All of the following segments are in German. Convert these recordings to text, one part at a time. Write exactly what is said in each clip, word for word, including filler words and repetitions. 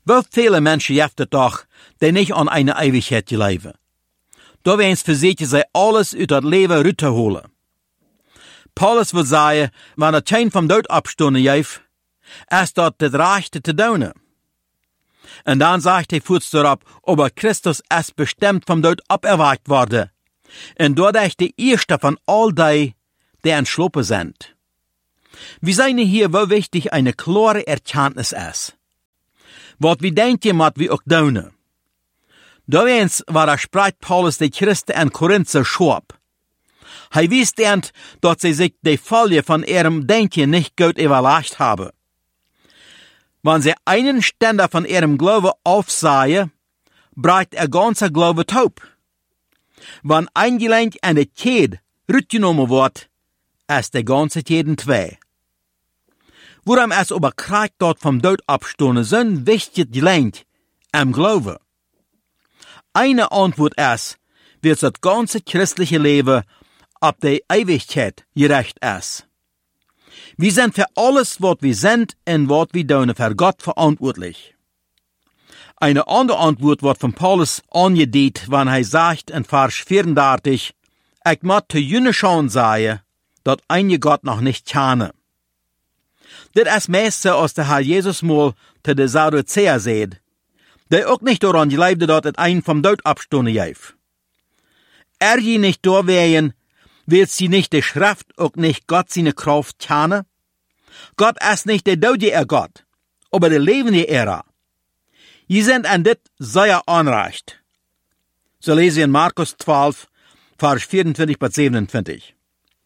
Wie viele Menschen gibt es doch, die nicht an eine Ewigkeit leben. Da wens versuchen sie alles uit das Leben runterholen. Paulus will sagen, wenn er kein vom Tod abstunden gibt, ist dort das Rechte zu tun. Und dann sagt er kurz darauf, aber Christus ist bestimmt vom Tod aberweckt worden. Und dort ist der erste von all die, die entschlossen sind. Wir sehen hier, wo wichtig eine klare Erkenntnis ist. Was wir denken, was wir auch tun. Da wens war er spreit Paulus die Christen in Korinth so schwab. Er wisst ernt, dass sie sich die Folge von ihrem Denken nicht gut überlegt haben. Wenn sie einen Ständer von ihrem Glaube aufsahen, breitet er ganzer Glaube taub. Wenn ein Gelenk an der Kette rückgenommen wird, ist der ganze Kette zwei. Worum es aber kriegt dort vom Tod abstunden, so ein wichtiges Gelenk am Glaube. Eine Antwort ist, wird das ganze christliche Leben ab der Ewigkeit gerecht ist. Wir sind für alles, was wir sind und was wir tun, für Gott verantwortlich. Eine andere Antwort wird von Paulus angedient, wenn er sagt in Vers vierunddreißig, ich muss zu jene schon sagen, dass ein Gott noch nicht kenne. Das ist meist so, als der Herr Jesus mal zu der Sadduzäer sagt, der auch nicht daran glaubte, dass es einen vom Tod abstunden gibt. Er je nicht da wären, wird sie nicht die Schrift auch nicht Gott seine Kraft kennen? Gott ist nicht der tote Gott, aber der lebende Ära. Sie sind an dit sehr anrecht. So lese ich in Markus zwölf, Vers vierundzwanzig bis siebenundzwanzig.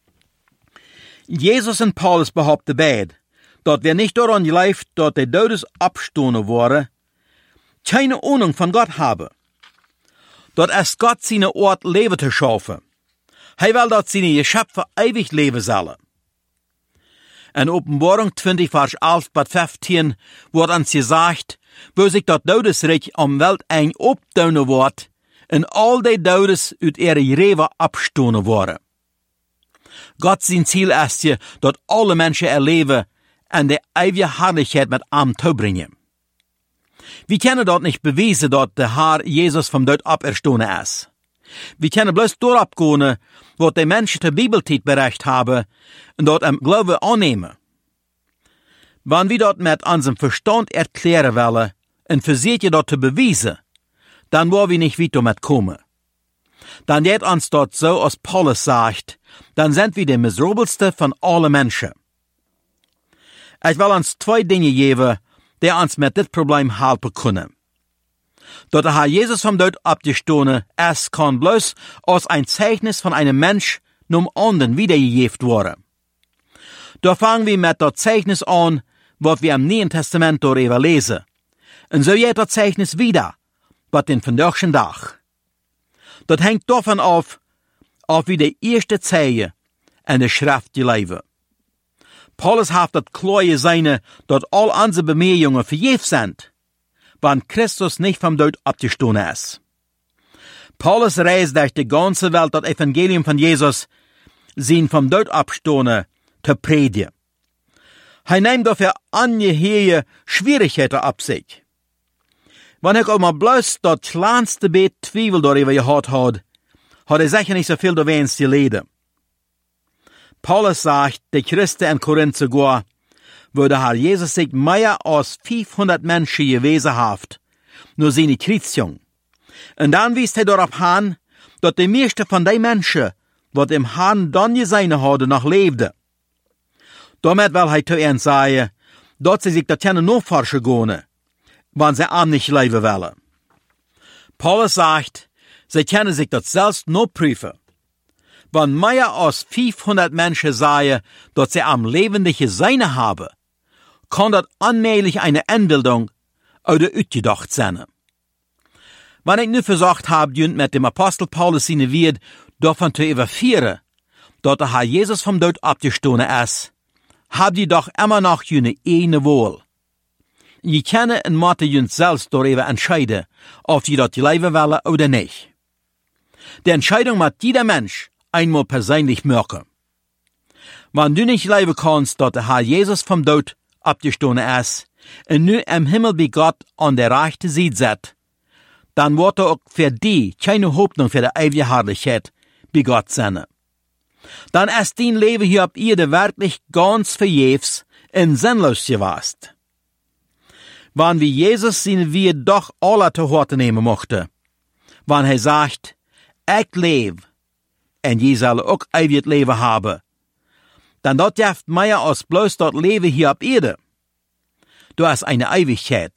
Jesus und Paulus behaupten beide, dass wer nicht daran glaubt, dass der Todes abstunden wurde, keine Ahnung von Gott habe. Dort ist Gott seine Ort Leben zu schaffen. Er will, dass seine Geschöpfe ewig leben sollen. In Offenbarung zwanzig, Vers elf bis fünfzehn wird uns gesagt, wo sich das Todesreich am Welt eng optaunen wird, und all die Todes uit ihre Rewe abstunden worden. Gott sein Ziel ist ja, dass alle Menschen erleben und die ewige Herrlichkeit mit ihm zubringen. Wir können dort nicht beweisen, dass der Herr Jesus vom Tod auferstanden ist. Wir können bloß dort gehen, was die Menschen der Bibelzeit berichtet haben und dort am Glaube annehmen. Wenn wir dort mit unserem Verstand erklären wollen und versuchen dort zu beweisen, dann wollen wir nicht weiter mitkommen. Dann geht uns dort so, als Paulus sagt, dann sind wir die miserabelste von allen Menschen. Ich will uns zwei Dinge geben, die uns mit dit Problem helfen können. Dass der Herr Jesus vom Tod abgestanden ist, kann bloß als ein Zeichnis von einem Mensch num anderen wiedergegeben werden. Da fangen wir mit das Zeichnis an, was wir im Neuen Testament darüber lesen. Und so geht das Zeichnis wieder, was den verdachten Tag. Das hängt davon auf, auf wie die erste Zeile in der Schrift leben. Paulus hat das klar gesehen, dass all unsere Bemühungen vergebens sind, wenn Christus nicht vom Tod abgestanden ist. Paulus reist durch die ganze Welt das Evangelium von Jesus, sein vom Tod abstanden, zu predigen. Er nimmt dafür angeheige Schwierigkeiten ab sich. Wenn ich auch mal bloß das kleinste Bit Zweifel darüber gehabt hat, hat er sicher nicht so viel erwähnt geleden. Paulus sagt, die Christen in Korinth sogar, wo der Herr Jesus sich mehr als fünfhundert Menschen gewesen hat, nur seine Kreuzung. Und dann wies er darauf an, dass die meisten von den Menschen, was im Herrn dann gesehen haben, noch lebten. Damit will er zu ihnen sagen, dass sie sich das können nachforschen gehen, wenn sie an nicht leben wollen. Paulus sagt, sie können sich das selbst nachprüfen. Wenn mehr als fünfhundert Menschen sagen, dass sie am lebendige Seine haben, kann das allmählich eine Einbildung oder utgedacht sein. Wenn ich nur versucht habe, mit dem Apostel Paulus seine Wort davon zu überführen, dass der Herr Jesus vom Tod abgestanden ist, habt ihr doch immer noch jene eine Wahl. Je können und müssen jüns selbst darüber entscheiden, ob ihr das leben wollen oder nicht. Die Entscheidung muss jeder Mensch einmal persönlich machen. Wenn du nicht leben kannst, dass der Herr Jesus vom Tod abgestanden ist, und nu im Himmel bei Gott an der rechten Seite sitzt, dann wird er auch für die keine Hoffnung für die ewige Herrlichkeit bei Gott sein. Dann ist dein Leben hier auf Erde wirklich ganz vergebens und sinnlos gewesen. Wann wie Jesus sind wir doch alle zu Horte nehmen mochte, wann er sagt, ich lebe, und je soll auch ewig Leben haben, dann dort jaft mehr als bloß dort Leben hier auf Erde. Du hast eine Ewigkeit,